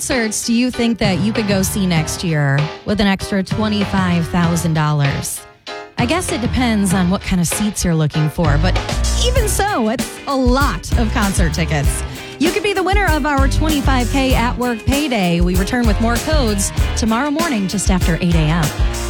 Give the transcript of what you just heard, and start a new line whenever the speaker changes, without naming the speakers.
concerts do you think that you could go see next year with an extra $25,000? I guess it depends on what kind of seats you're looking for, but even so, it's a lot of concert tickets. You could be the winner of our $25K at work payday. We return with more codes tomorrow morning just after 8 a.m.